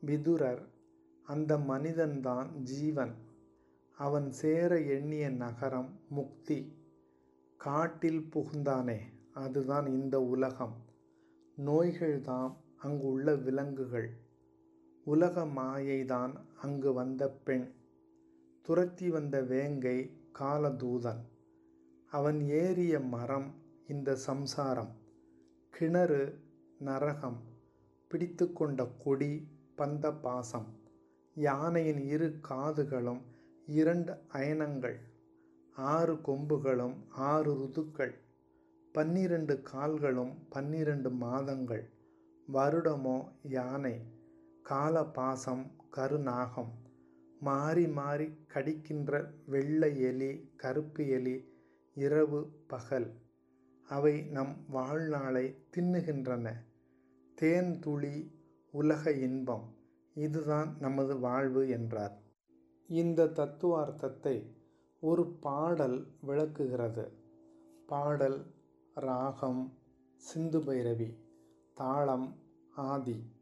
விதுரர், அந்த மனிதன்தான் ஜீவன். அவன் சேர எண்ணிய நகரம் முக்தி. காட்டில் புகுந்தானே, அதுதான் இந்த உலகம். நோய்கள்தாம் அங்குள்ள விலங்குகள். உலக மாயைதான் அங்கு வந்த பெண். துரத்தி வந்த வேங்கை காலதூதன். அவன் ஏறிய மரம் இந்த சம்சாரம். கிணறு நரகம். பிடித்து கொண்ட கொடி பந்த பாசம். யானையின் 2 காதுகளும் 2 அயனங்கள். 6 கொம்புகளும் 6 ருதுக்கள். 12 கால்களும் 12 மாதங்கள். வருடமோ யானை. காலபாசம் கருநாகம். மாறி மாறி கடிக்கின்ற வெள்ளை எலி கருப்பு எலி இரவு பகல். அவை நம் வாழ்நாளை தின்னுகின்றன. தேன் துளி உலக இன்பம். இதுதான் நமது வாழ்வு என்றார். இந்த தத்துவார்த்தத்தை ஒரு பாடல் விளக்குகிறது. பாடல் ராகம் சிந்து பைரவி, தாளம் ஆதி.